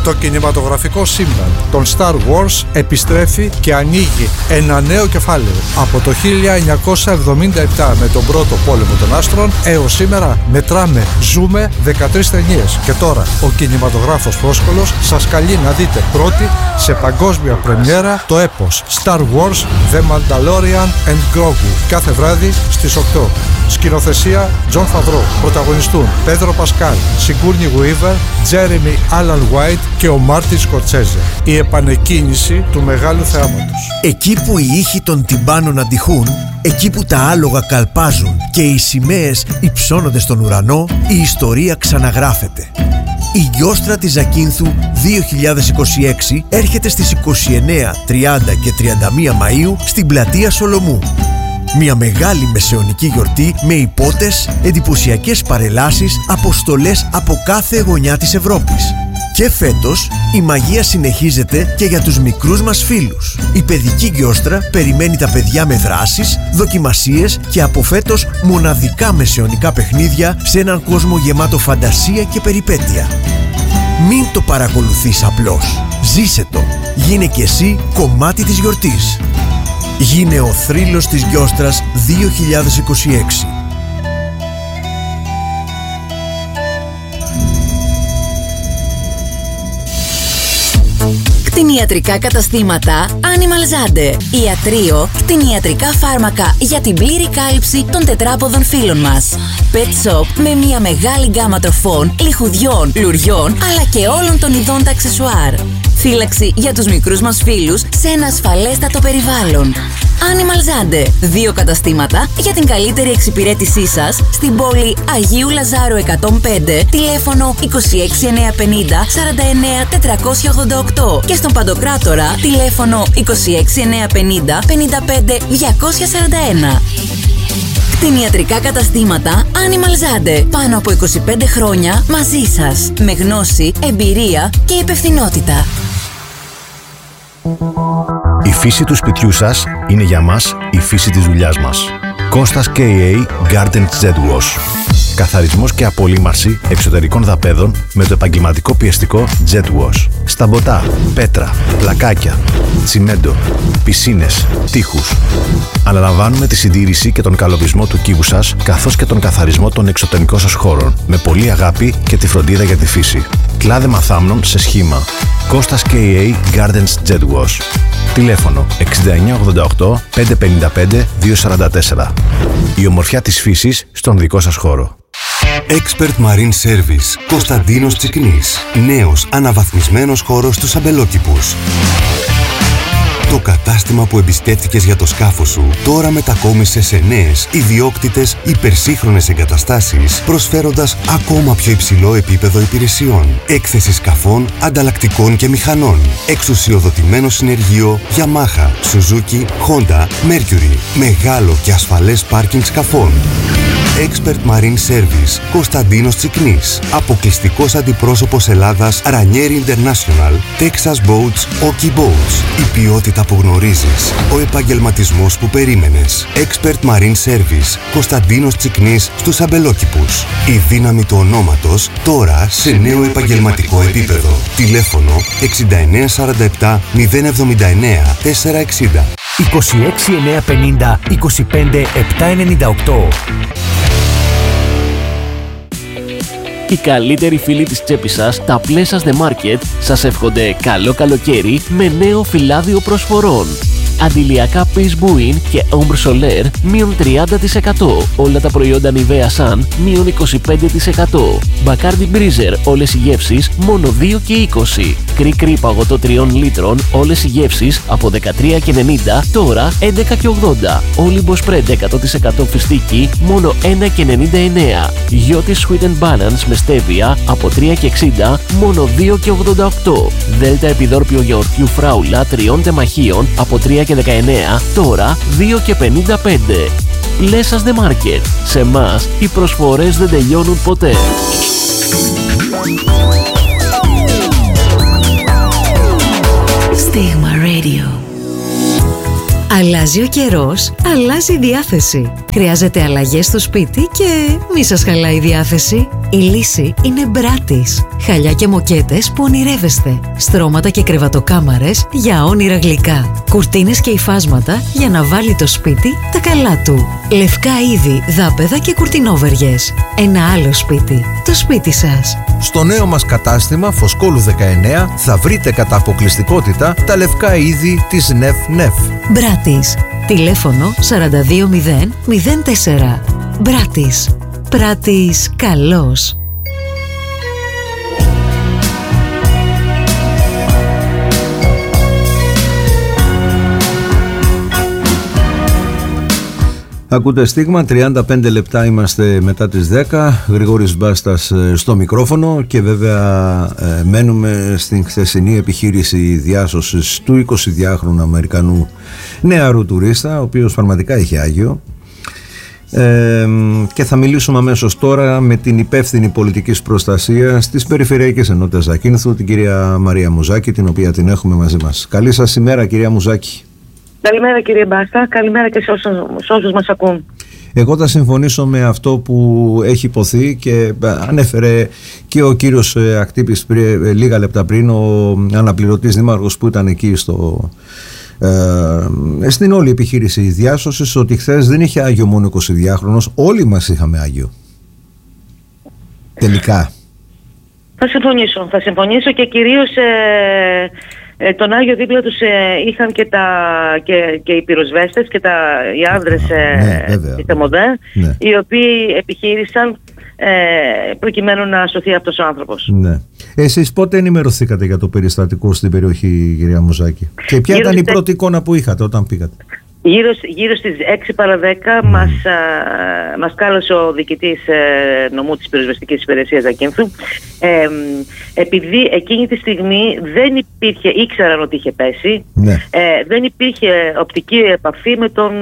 Το κινηματογραφικό σύμπαν των Star Wars επιστρέφει και ανοίγει ένα νέο κεφάλαιο. Από το 1977 με τον πρώτο πόλεμο των άστρων έως σήμερα μετράμε, ζούμε 13 ταινίες. Και τώρα ο κινηματογράφος Φόσκολος σας καλεί να δείτε πρώτη σε παγκόσμια πρεμιέρα το έπος Star Wars The Mandalorian and Grogu κάθε βράδυ στις 8. Σκηνοθεσία Τζον Φαβρό. Πρωταγωνιστούν Πέδρο Πασκάλ, Σιγκούρνι Γουίβερ, Τζέρεμι Άλαν Γουάιτ και ο Μάρτιν Σκορτσέζε. Η επανεκκίνηση του μεγάλου θεάματος. Εκεί που οι ήχοι των τυμπάνων αντιχούν, εκεί που τα άλογα καλπάζουν και οι σημαίες υψώνονται στον ουρανό, η ιστορία ξαναγράφεται. Η Γιόστρα της Ζακίνθου 2026 έρχεται στις 29, 30 και 31 Μαΐου στην πλατεία Σολομού. Μια μεγάλη μεσαιωνική γιορτή με υπότες, εντυπωσιακές παρελάσεις, αποστολές από κάθε γωνιά της Ευρώπης. Και φέτος η μαγεία συνεχίζεται και για τους μικρούς μας φίλους. Η παιδική γιόστρα περιμένει τα παιδιά με δράσεις, δοκιμασίες και από φέτος μοναδικά μεσαιωνικά παιχνίδια σε έναν κόσμο γεμάτο φαντασία και περιπέτεια. Μην το παρακολουθείς απλώς. Ζήσε το. Γίνε κι εσύ κομμάτι της γιορτής. Γίνε ο θρύλος της Γιόστρας 2026. Κτηνιατρικά καταστήματα Animal Zande. Ιατρείο, κτηνιατρικά φάρμακα για την πλήρη κάλυψη των τετράποδων φύλων μας. Pet shop με μια μεγάλη γκάμα τροφών, λιχουδιών, λουριών, αλλά και όλων των ειδών τα αξεσουάρ. Φύλαξη για τους μικρούς μας φίλους σε ένα ασφαλέστατο περιβάλλον. Animal Zande. 2 καταστήματα για την καλύτερη εξυπηρέτησή σας στην πόλη Αγίου Λαζάρου 105, τηλέφωνο 26950 49 488 και στον Παντοκράτορα τηλέφωνο 26950 55 241. Κτηνιατρικά καταστήματα Animal Zande. Πάνω από 25 χρόνια μαζί σας. Με γνώση, εμπειρία και υπευθυνότητα. Η φύση του σπιτιού σας είναι για μας η φύση της δουλειάς μας. Κώστας K.A. Garden Jet Wash. Καθαρισμός και απολύμαρση εξωτερικών δαπέδων με το επαγγελματικό πιεστικό Jet Wash. Σταμποτά, πέτρα, πλακάκια, τσιμέντο, πισίνες, τοίχους. Αναλαμβάνουμε τη συντήρηση και τον καλωβισμό του κύβου σας, καθώς και τον καθαρισμό των εξωτερικών σας χώρων, με πολλή αγάπη και τη φροντίδα για τη φύση. Κλάδεμα θάμνων σε σχήμα. Κώστας K.A. Gardens Jet Wash. Τηλέφωνο 6988 555 244. Η ομορφιά της φύσης στον δικό σας χώρο. Expert Marine Service Κωνσταντίνος Τσικνής. Νέος αναβαθμισμένος χώρος στους αμπελόκηπους. Το κατάστημα που εμπιστεύτηκες για το σκάφος σου τώρα μετακόμισε σε νέες, ιδιόκτητες, υπερσύγχρονες εγκαταστάσεις, προσφέροντας ακόμα πιο υψηλό επίπεδο υπηρεσιών. Έκθεση σκαφών, ανταλλακτικών και μηχανών. Εξουσιοδοτημένο συνεργείο Yamaha, Suzuki, Honda, Mercury. Μεγάλο και ασφαλές πάρκινγκ σκαφών. Expert Marine Service Κωνσταντίνος Τσικνής. Αποκλειστικός αντιπρόσωπος Ελλάδας Ranieri International. Texas Boats, Oki Boats. Η ποιότητα που γνωρίζεις. Ο επαγγελματισμός που περίμενες. Expert Marine Service Κωνσταντίνος Τσικνής στους αμπελόκηπους. Η δύναμη του ονόματος τώρα σε νέο επαγγελματικό επίπεδο. Τηλέφωνο 6947 079 460. 26 950 25 798. Οι καλύτεροι φίλοι της τσέπης σας, τα Pleasures The Market, σας εύχονται καλό καλοκαίρι με νέο φυλάδιο προσφορών. Αντιλιακά Peace Buin και Ombre Solaire μείον 30%. Όλα τα προϊόντα Nivea Sun μείον 25%. Bacardi Breezer όλες οι γεύσεις μόνο 2 και 20. Κρι παγωτό 3 λίτρων όλες οι γεύσεις από 13,90 τώρα 11 και 80. Olympus Spread 100% φιστίκι μόνο 1 και 99. Γιώτη Sweet and Balance με στέβια από 3 και 60 μόνο 2 και 88. Δέλτα επιδόρπιο γιαουρτιού φράουλα 3 τεμαχίων από 3 και 19 τώρα 2 και 55. Pleasures The Market. Σε μας οι προσφορές δεν τελειώνουν ποτέ. Στίγμα Radio. Αλλάζει ο καιρός, αλλάζει η διάθεση. Χρειάζεται αλλαγές στο σπίτι και μη σας χαλάει η διάθεση. Η λύση είναι Μπράτις. Χαλιά και μοκέτες που ονειρεύεστε. Στρώματα και κρεβατοκάμαρες για όνειρα γλυκά. Κουρτίνες και υφάσματα για να βάλει το σπίτι τα καλά του. Λευκά είδη, δάπεδα και κουρτινόβεργες. Ένα άλλο σπίτι. Το σπίτι σας. Στο νέο μας κατάστημα Φωσκόλου 19 θα βρείτε κατά αποκλειστικότητα τα λευκά είδη της ΝΕΦ. Μπράτις. Τηλέφωνο 42004. Μπράτις. Πράτης καλός. Ακούτε Στίγμα, 35 λεπτά είμαστε μετά τις 10. Γρηγόρης Μπάστας στο μικρόφωνο και βέβαια μένουμε στην χθεσινή επιχείρηση διάσωσης του 22χρονου Αμερικανού νεαρού τουρίστα, ο οποίος πραγματικά είχε άγιο. Και θα μιλήσουμε αμέσως τώρα με την υπεύθυνη πολιτικής προστασίας της Περιφερειακής Ενότητας Ζακίνθου, την κυρία Μαρία Μουζάκη, την οποία την έχουμε μαζί μας. Καλή σας ημέρα, κυρία Μουζάκη. Καλημέρα, κύριε Μπάστα, καλημέρα και σε όσους μας ακούν. Εγώ θα συμφωνήσω με αυτό που έχει υποθεί και ανέφερε και ο κύριος Ακτύπης λίγα λεπτά πριν, ο αναπληρωτής δήμαρχος που ήταν εκεί στην όλη επιχείρηση διάσωσης, ότι χθες δεν είχε άγιο μόνο 22χρονος, όλοι μας είχαμε άγιο. Τελικά. Θα συμφωνήσω και κυρίως τον Άγιο δίπλα τους είχαν και οι πυροσβέστες και οι άνδρες της ΕΜΟΔΕ, οι οποίοι επιχείρησαν προκειμένου να σωθεί αυτός ο άνθρωπος. Ναι. Εσείς πότε ενημερωθήκατε για το περιστατικό στην περιοχή, κυρία Μουζάκη, και ποια ήταν η πρώτη εικόνα που είχατε όταν πήγατε? Γύρω στις 6 παρα 10 μας κάλεσε ο διοικητής νομού της πυροσβεστικής υπηρεσίας Ζακίνθου, επειδή εκείνη τη στιγμή δεν υπήρχε, ήξεραν ότι είχε πέσει, δεν υπήρχε οπτική επαφή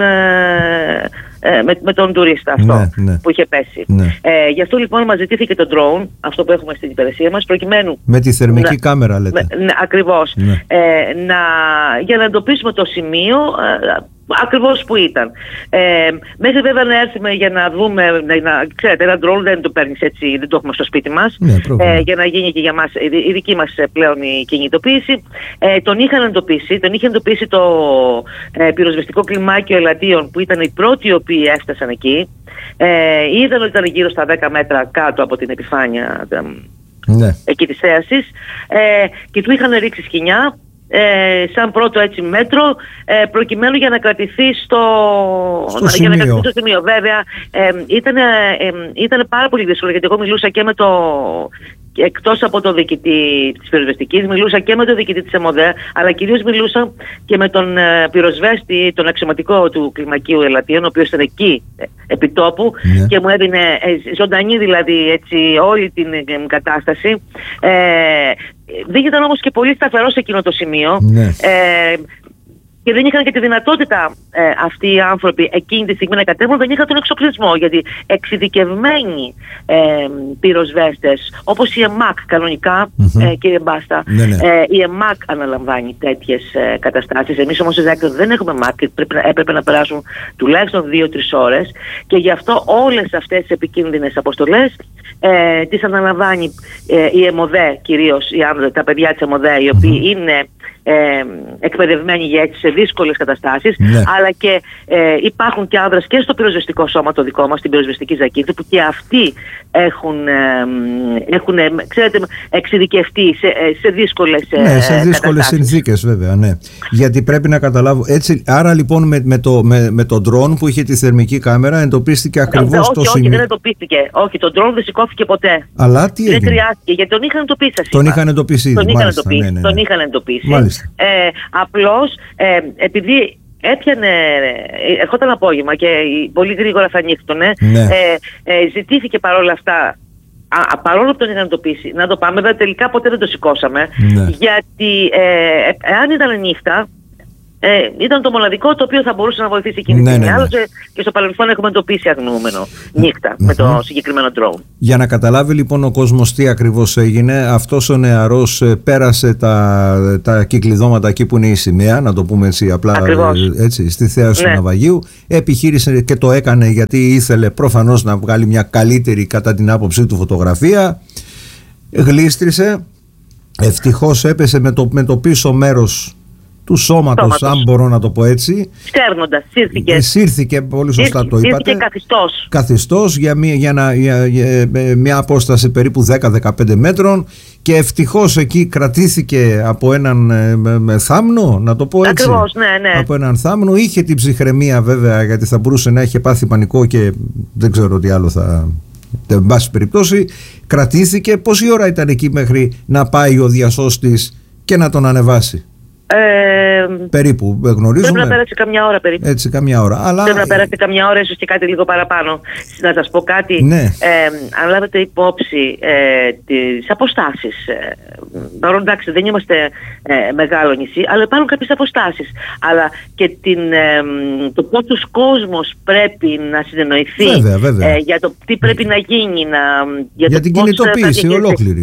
με τον τουρίστα αυτό που είχε πέσει. Γι' αυτό λοιπόν μας ζητήθηκε το drone, αυτό που έχουμε στην υπηρεσία μας, προκειμένου... Με τη θερμική κάμερα λέτε. Ακριβώς. Για να εντοπίσουμε το σημείο ακριβώς που ήταν. Μέχρι βέβαια να έρθουμε για να δούμε, ξέρετε, ένα drone δεν το παίρνεις έτσι, δεν το έχουμε στο σπίτι μας, για να γίνει και για μας η δική μας πλέον η κινητοποίηση. Τον είχε εντοπίσει το πυροσβεστικό κλιμάκιο Ελαττίων, που ήταν οι πρώτοι οι οποίοι έφτασαν εκεί. Είδαν ότι ήταν γύρω στα 10 μέτρα κάτω από την επιφάνεια εκεί της θέασης, και του είχαν ρίξει σκοινιά σαν πρώτο έτσι μέτρο, προκειμένου για να κρατηθεί στο σημείο. Βέβαια ήταν πάρα πολύ δύσκολο, γιατί εγώ μιλούσα και με εκτός από τον διοικητή της πυροσβεστικής, μιλούσα και με τον διοικητή της ΕΜΟΔΕ, αλλά κυρίως μιλούσα και με τον πυροσβέστη, τον αξιωματικό του κλιμακίου Ελαττίων, ο οποίος ήταν εκεί επί τόπου και μου έδινε ζωντανή δηλαδή έτσι όλη την κατάσταση. Δεν ήταν όμως και πολύ σταθερό σε εκείνο το σημείο. Και δεν είχαν και τη δυνατότητα αυτοί οι άνθρωποι εκείνη τη στιγμή να κατέβουν, δεν είχαν τον εξοπλισμό, γιατί εξειδικευμένοι πυροσβέστες, όπως η ΕΜΑΚ κανονικά, κύριε Μπάστα, η ΕΜΑΚ αναλαμβάνει τέτοιες καταστάσεις. Εμείς όμως δεν έχουμε ΕΜΑΚ, έπρεπε να περάσουν τουλάχιστον 2-3 ώρες, και γι' αυτό όλες αυτές τις επικίνδυνες αποστολές τις αναλαμβάνει η ΕΜΟΔΕ, κυρίως τα παιδιά της ΕΜΟΔΕ, οι οποίοι είναι εκπαιδευμένοι για έτσι σε δύσκολες καταστάσεις, αλλά και υπάρχουν και άνδρες και στο πυροσβεστικό σώμα το δικό μας, στην πυροσβεστική Ζακίνθου, που και αυτοί έχουν ξέρετε, εξειδικευτεί σε δύσκολες συνθήκες, βέβαια, γιατί πρέπει να καταλάβω έτσι. Άρα λοιπόν με το drone που είχε τη θερμική κάμερα εντοπίστηκε ακριβώς το σημείο? Όχι, δεν εντοπίστηκε. Όχι, το drone δεν σηκώθηκε ποτέ. Αλλά τι έγινε? Δεν χρειάστηκε, γιατί τον είχαν εντοπίσει. Τον είχαν εντοπίσει. Απλώς επειδή ερχόταν απόγευμα και πολύ γρήγορα θα νύχτωνε, ζητήθηκε παρόλα αυτά, παρόλο που τον είχαν εντοπίσει, να το πάμε. Βέβαια τελικά ποτέ δεν το σηκώσαμε, γιατί αν ήταν νύχτα, ήταν το μοναδικό το οποίο θα μπορούσε να βοηθήσει εκείνη τη στιγμή. Άλλωστε και στο παρελθόν έχουμε εντοπίσει αγνοούμενο νύχτα με το συγκεκριμένο drone. Για να καταλάβει λοιπόν ο κόσμος τι ακριβώς έγινε, αυτός ο νεαρός πέρασε τα κυκλειδώματα εκεί που είναι η σημαία, να το πούμε έτσι απλά, έτσι, στη θέαση του ναυαγίου. Επιχείρησε και το έκανε γιατί ήθελε προφανώς να βγάλει μια καλύτερη κατά την άποψή του φωτογραφία. Γλίστρισε, ευτυχώς έπεσε με το πίσω μέρος του σώματος, αν μπορώ να το πω έτσι. Στέρνοντας, σύρθηκε, πολύ σωστά το είπατε. Καθιστός για μια απόσταση περίπου 10-15 μέτρων και ευτυχώς εκεί κρατήθηκε από έναν θάμνο, να το πω έτσι. Ακριβώς, ναι. Από έναν θάμνο, είχε την ψυχραιμία βέβαια, γιατί θα μπορούσε να είχε πάθει πανικό και δεν ξέρω τι άλλο θα... εν πάση περιπτώσει, κρατήθηκε. Πόση ώρα ήταν εκεί μέχρι να πάει ο διασώστης και να τον ανεβάσει? Περίπου, γνωρίζουμε. Πρέπει να πέρασε καμιά ώρα περίπου. Έτσι, καμιά ώρα. Αλλά... Πρέπει να πέρασε καμιά ώρα, ίσως και κάτι λίγο παραπάνω. Να σας πω κάτι. Ναι. Αν λάβετε υπόψη τις αποστάσεις. Παρόλο εντάξει, δεν είμαστε μεγάλο νησί, αλλά υπάρχουν κάποιες αποστάσεις. Αλλά και το πόσος κόσμος πρέπει να συνεννοηθεί για το τι πρέπει να γίνει. Για την κινητοποίηση ολόκληρη.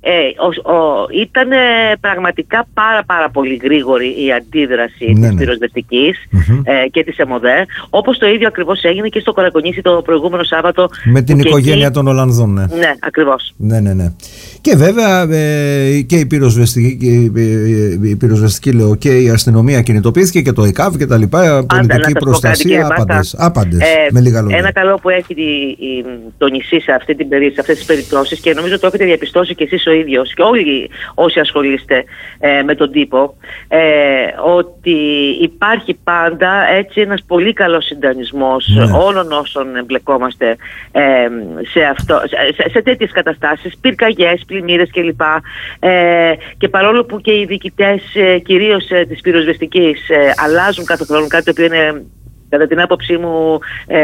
Ήταν πραγματικά πάρα πολύ γρήγορη η αντίδραση της πυροσβεστικής και της ΕΜΟΔΕ, όπως το ίδιο ακριβώς έγινε και στο Κορακονήσι το προηγούμενο Σάββατο με την οικογένεια των Ολλανδών. Ναι, ακριβώς. Ναι. Και βέβαια και η πυροσβεστική λέω και η αστυνομία κινητοποιήθηκε και το ΕΚΑΒ και τα λοιπά, πολιτική προστασία, άπαντες με λίγα λόγια. Ένα καλό που έχει το νησί σε αυτή την περίπτωση, σε αυτές τις περιπτώσεις, και νομίζω το έχετε διαπιστώσει και εσείς ο ίδιος και όλοι όσοι ασχολείστε με τον τύπο, ότι υπάρχει πάντα έτσι ένας πολύ καλός συντονισμός όλων όσων εμπλεκόμαστε σε τέτοιες καταστάσεις, πυρκαγιές, πλημμύρες κλπ. Και παρόλο που και οι διοικητές κυρίως της πυροσβεστικής αλλάζουν κάθε χρόνο, κάτι το οποίο είναι κατά την άποψή μου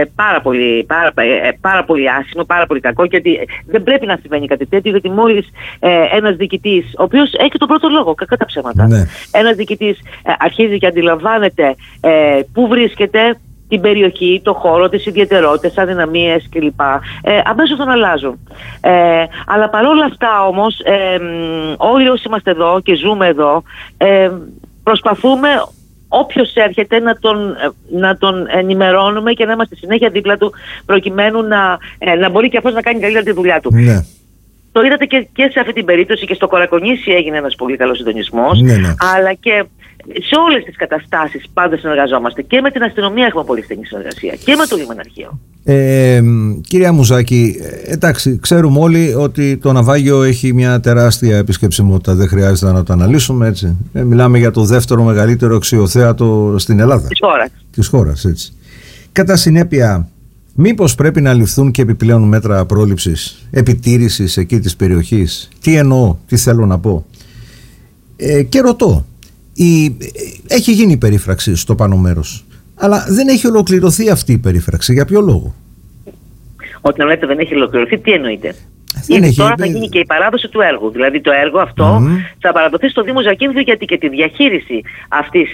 πάρα πολύ άσχημο, πάρα πολύ κακό, και ότι δεν πρέπει να συμβαίνει κάτι τέτοιο, γιατί μόλις ένας διοικητής, ο οποίος έχει τον πρώτο λόγο, κακά τα ψέματα, ένας διοικητής αρχίζει και αντιλαμβάνεται πού βρίσκεται, την περιοχή, το χώρο, τις ιδιαιτερότητες, αδυναμίες κλπ. Αμέσως τον αλλάζουν. Αλλά παρόλα αυτά όμως, όλοι όσοι είμαστε εδώ και ζούμε εδώ, προσπαθούμε όποιος έρχεται να τον ενημερώνουμε και να είμαστε συνέχεια δίπλα του, προκειμένου να μπορεί και αυτός να κάνει καλύτερα τη δουλειά του. Ναι. Το είδατε και σε αυτή την περίπτωση, και στο Κορακονήσι έγινε ένας πολύ καλός συντονισμός, αλλά και σε όλες τις καταστάσεις πάντα συνεργαζόμαστε. Και με την αστυνομία έχουμε πολύ στενή συνεργασία και με το λιμεναρχείο. Κυρία Μουζάκη, εντάξει, ξέρουμε όλοι ότι το ναυάγιο έχει μια τεράστια επισκεψιμότητα, δεν χρειάζεται να το αναλύσουμε, έτσι. Μιλάμε για το δεύτερο μεγαλύτερο αξιοθέατο στην Ελλάδα. Της χώρας, έτσι. Κατά συνέπεια, μήπως πρέπει να ληφθούν και επιπλέον μέτρα πρόληψης, επιτήρησης εκεί της περιοχής? Τι εννοώ, τι θέλω να πω? Και ρωτώ, έχει γίνει η περίφραξη στο πάνω μέρος, αλλά δεν έχει ολοκληρωθεί αυτή η περίφραξη. Για ποιο λόγο? Όταν λέτε δεν έχει ολοκληρωθεί, τι εννοείτε? Τώρα θα γίνει και η παράδοση του έργου. Δηλαδή το έργο αυτό θα παραδοθεί στο Δήμο Ζακύνθου, γιατί και τη διαχείριση αυτής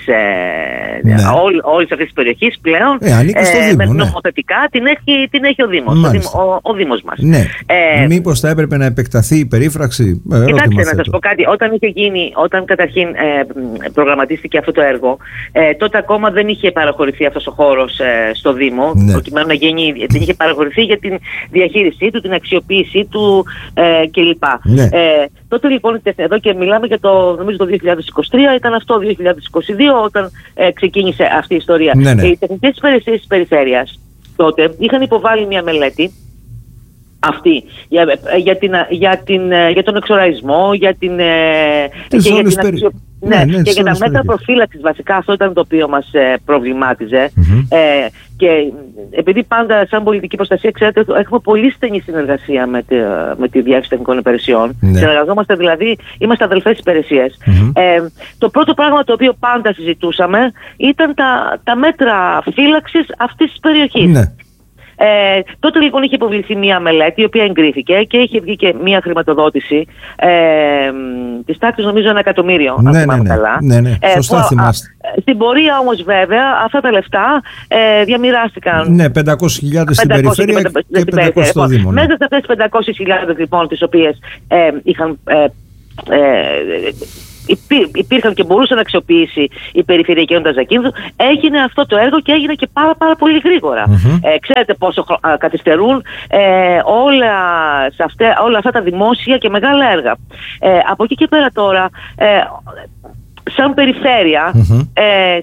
όλης αυτής της περιοχής πλέον με νομοθετικά την έχει ο Δήμος. Ο Δήμος μας. Ναι. Μήπως θα έπρεπε να επεκταθεί η περίφραξη? Κοιτάξτε, να σας πω κάτι. Όταν καταρχήν προγραμματίστηκε αυτό το έργο, τότε ακόμα δεν είχε παραχωρηθεί αυτός ο χώρος στο Δήμο, προκειμένου να γίνει, δεν είχε παραχωρηθεί για την διαχείρισή του, την αξιοποίηση του κλπ. Τότε λοιπόν, εδώ και μιλάμε για νομίζω το 2023, ήταν αυτό, 2022 όταν ξεκίνησε αυτή η ιστορία. Οι τεχνικές υπηρεσίες της περιφέρειας τότε είχαν υποβάλει μια μελέτη αυτή για τον εξοραϊσμό, για την και για τα μέτρα προφύλαξης, βασικά αυτό ήταν το οποίο μας προβλημάτιζε. Και επειδή πάντα σαν πολιτική προστασία, ξέρετε, έχουμε πολύ στενή συνεργασία με τη Διεύθυνση Τεχνικών Υπηρεσιών. Συνεργαζόμαστε, δηλαδή, είμαστε αδελφές υπηρεσίες. Το πρώτο πράγμα το οποίο πάντα συζητούσαμε ήταν τα μέτρα φύλαξης αυτής της περιοχής. Τότε λοιπόν είχε υποβληθεί μια μελέτη η οποία εγκρίθηκε και είχε βγει και μια χρηματοδότηση της τάξης νομίζω 1 εκατομμύριο, αν θυμάμαι καλά. Ναι, σωστά θυμάστε. Στην πορεία όμως βέβαια αυτά τα λεφτά διαμοιράστηκαν. Ναι, 500.000 στην περιφέρεια και 500 στο Δήμο. Μέσα σε αυτές τις 500.000 λοιπόν, τις οποίες είχαν... υπήρχαν και μπορούσε να αξιοποιήσει η Περιφερειακή Ενότητα Ζακίνθου, έγινε αυτό το έργο και έγινε και πάρα πολύ γρήγορα. Ξέρετε πόσο καθυστερούν όλα αυτά τα δημόσια και μεγάλα έργα. Από εκεί και πέρα τώρα, σαν περιφέρεια,